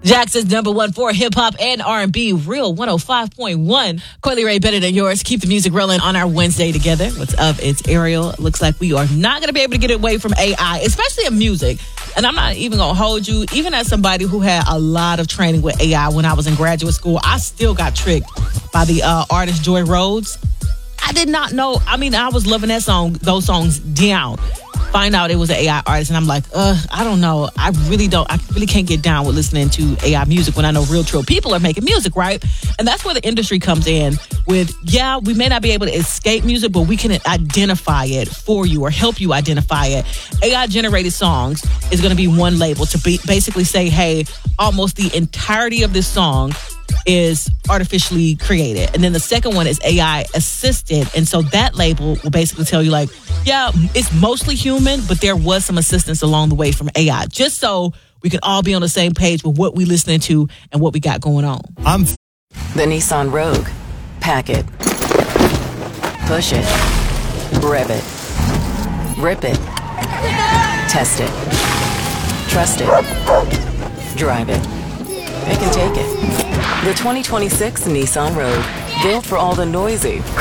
Jackson's number one for hip hop and R&B, Real 105.1. Coily Ray, better than yours. Keep the music rolling on our Wednesday together. What's up? It's Ariel. Looks like we are not going to be able to get away from AI, especially in music. And I'm not even going to hold you. Even as somebody who had a lot of training with AI when I was in graduate school, I still got tricked by the artist Joy Rhodes. I did not know. I mean, I was loving those songs down. Find out it was an AI artist, and I'm like, I don't know. I really can't get down with listening to AI music when I know real true people are making music, right? And that's where the industry comes in with, we may not be able to escape music, but we can identify it for you or help you identify it. AI-generated songs is going to be one label to basically say, hey, almost the entirety of this song is artificially created. And then the second one is AI assisted. And so that label will basically tell you like, it's mostly human, but there was some assistance along the way from AI, just so we can all be on the same page with what we listening to and what we got going on. The Nissan Rogue. Pack it. Push it. Rev it. Rip it. Test it. Trust it. Drive it. Pick and take it. The 2026 Nissan Rogue. Built for all the noisy,